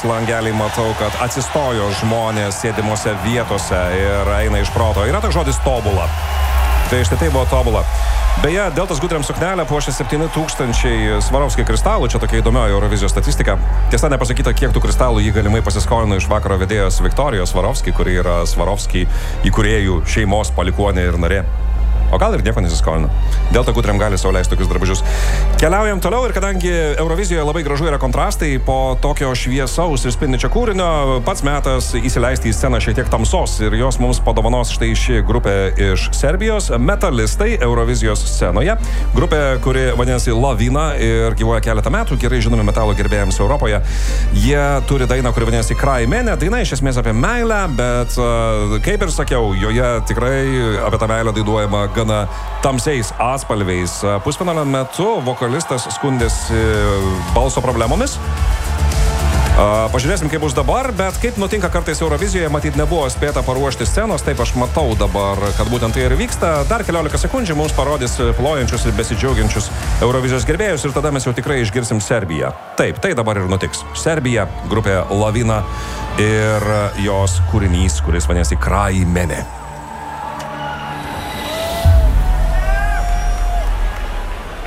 langelį matau, kad atsistojo žmonės sėdimuose vietose ir eina iš proto. Yra toks žodis tobula. Tai štai tai buvo tobula. Beje, Deltos Gutriam suknelę puošia 7000 Svarovski kristalų. Čia tokia įdomioji Eurovizijos statistika. Tiesa, nepasakyta, kiek tų kristalų jį galimai pasiskolino iš vakaro vedėjos Viktorijos Svarovski, kuri yra Svarovski įkūrėjų šeimos palikuonė ir narė. O gal ir nieko nesiskolina. Delta Gutriam gali sau leisti tokius drabužius. Keliaujam toliau ir kadangi Eurovizijoje labai gražu yra kontrastai, po tokio šviesaus ir spindinčio kūrinio pats metas įsileisti į sceną šiek tiek tamsos ir jos mums padovanos štai ši grupė iš Serbijos, Metalistai Eurovizijos scenoje. Grupė, kuri vadinasi Lavina ir gyvuoja keletą metų, gerai žinomi metalo gerbėjams Europoje. Jie turi dainą, kuri vadinasi Cry Mene. Daina iš esmės apie meilę, bet kaip ir sakiau, joje tikrai apie tą meilę dainuojama gana tamsiais atspalviais. Pusfinalio metu vokalistas skundėsi balso problemomis. Pažiūrėsim, kaip bus dabar, bet kaip nutinka kartais Eurovizijoje, matyt, nebuvo spėta paruošti scenos, taip aš matau dabar, kad būtent tai ir vyksta. Dar 14 sekundžių mums parodys plojančius ir besidžiaugiančius Eurovizijos gerbėjus ir tada mes jau tikrai išgirsim Serbiją. Taip, tai dabar ir nutiks. Serbija, grupė Lavina ir jos kūrinys, kuris vadinasi Cry Mene.